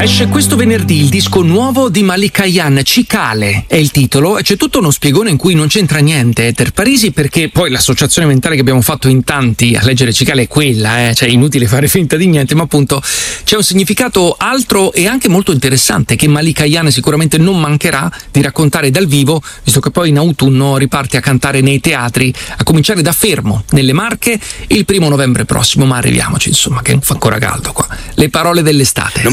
Esce questo venerdì il disco nuovo di Malika Ayane, Cicale è il titolo, e c'è tutto uno spiegone in cui non c'entra niente Ether Parisi, perché poi l'associazione mentale che abbiamo fatto in tanti a leggere Cicale è quella, cioè inutile fare finta di niente, ma appunto c'è un significato altro e anche molto interessante che Malika Ayane sicuramente non mancherà di raccontare dal vivo, visto che poi in autunno riparte a cantare nei teatri, a cominciare da Fermo, nelle Marche, il 1° novembre prossimo, ma arriviamoci insomma che fa ancora caldo qua. Le parole dell'estate.